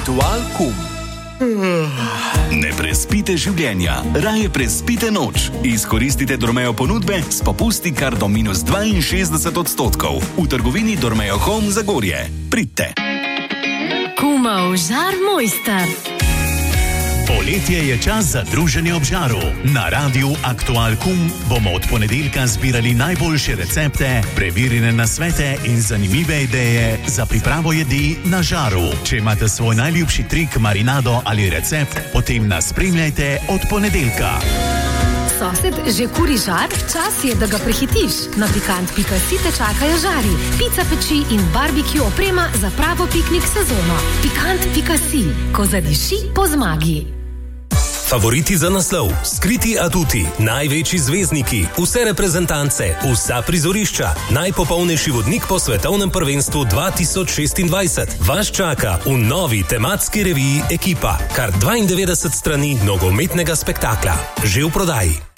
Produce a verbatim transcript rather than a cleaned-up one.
Aktual kum. Ne prespite življenja, raje prespite noč. Izkoristite Dormeo ponudbe s popusti kar do minus dvainšestdeset odstotkov. V trgovini Dormeo Home Zagorje. Pridite. Kumov žar mojster. Poletje je čas za druženje ob žaru. Na Radiu Aktual Kum bomo od ponedeljka zbirali najboljše recepte, preverjene nasvete in zanimive ideje za pripravo jedi na žaru. Če imate svoj najljubši trik, marinado ali recept, potem nas spremljajte od ponedeljka. Sosed že kuri žar? Čas je, da ga prehitiš. Na pikant pika si te čakajo žari, pica peči in barbecue oprema za pravo piknik sezono. Pikant pika si, ko zadiši po zmagi. Favoriti za naslov, skriti atuti, največji zvezdniki, vse reprezentance, vsa prizorišča, najpopolnejši vodnik po svetovnem prvenstvu dva tisoč šestindvajset. Vas čaka v novi tematski reviji Ekipa. Kar dvaindevetdeset strani nogometnega spektakla. Že v prodaji.